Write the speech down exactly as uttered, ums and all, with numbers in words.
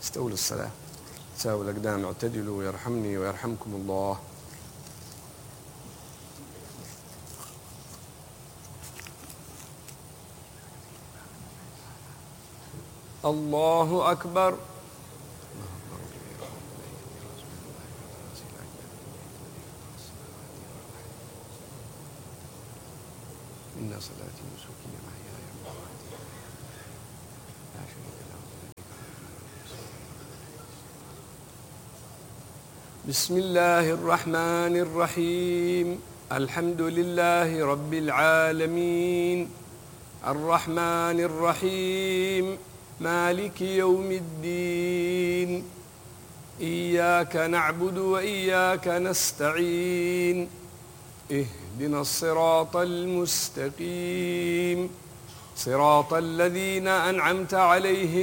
استووا للصلاة، ساووا الأقدام، اعتدلوا يرحمني ويرحمكم الله. الله أكبر. إن صلاتي ونسكي ومحياي ومماتي لا شريك له. بسم الله الرحمن الرحيم. الحمد لله رب العالمين، الرحمن الرحيم، مالك يوم الدين، إياك نعبد وإياك نستعين، اهدنا الصراط المستقيم، صراط الذين أنعمت عليهم